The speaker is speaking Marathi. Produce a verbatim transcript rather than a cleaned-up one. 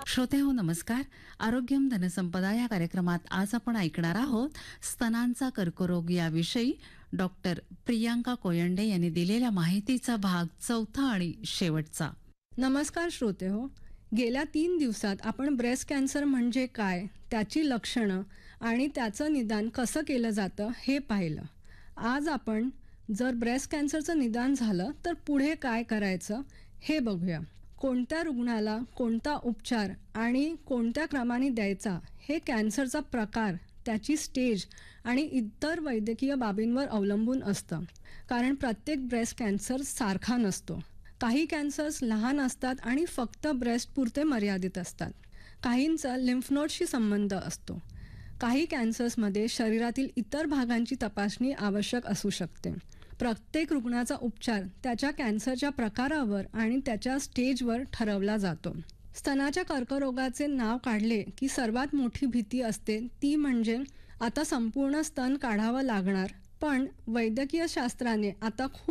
श्रोते हो नमस्कार. आरोग्यम धनसंपदा या कार्यक्रमात आज आपण ऐकणार आहोत स्तनांचा कर्करोग याविषयी डॉक्टर प्रियांका कोयंडे यांनी दिलेल्या माहितीचा भाग चौथा आणि शेवटचा. नमस्कार श्रोते हो. गेल्या तीन दिवसात आपण ब्रेस्ट कॅन्सर म्हणजे काय, त्याची लक्षणं आणि त्याचं निदान कसं केलं जातं हे पाहिलं. आज आपण जर ब्रेस्ट कॅन्सरचं निदान झालं तर पुढे काय करायचं हे बघूया. कोणत्या रुग्णाला कोणता उपचार आणि कोणत्या क्रमाने द्यायचा हे कॅन्सरचा प्रकार, त्याची स्टेज आणि इतर वैद्यकीय बाबींवर अवलंबून असतं. कारण प्रत्येक ब्रेस्ट कॅन्सर सारखा नसतो. काही कॅन्सर्स लहान असतात आणि फक्त ब्रेस्ट पुरते मर्यादित असतात. काहींचा लिम्फ नोडशी संबंध असतो. काही कॅन्सर्समध्ये शरीरातील इतर भागांची तपासणी आवश्यक असू शकते. प्रत्येक रुग्णाचा उपचार त्याच्या कॅन्सरच्या प्रकारावर आणि त्याच्या स्टेजवर ठरवला जातो. स्तनाच्या कर्करोगाचे नाव काढले की सर्वात मोठी भीती असते ती म्हणजे आता संपूर्ण स्तन काढावं लागणार. पण वैद्यकीय शास्त्राने आता खूप